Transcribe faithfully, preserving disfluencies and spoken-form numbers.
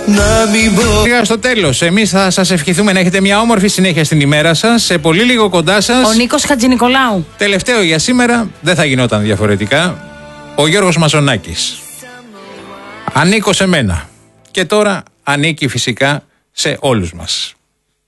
Πήγα στο τέλος. Εμείς θα σας ευχηθούμε να έχετε μια όμορφη συνέχεια στην ημέρα σας. Σε πολύ λίγο κοντά σας. Ο Νίκος Χατζηνικολάου. Τελευταίο για σήμερα, δεν θα γινόταν διαφορετικά. Ο Γιώργος Μαζονάκης. Ανήκω σε μένα. Και τώρα ανήκει φυσικά σε όλους μας.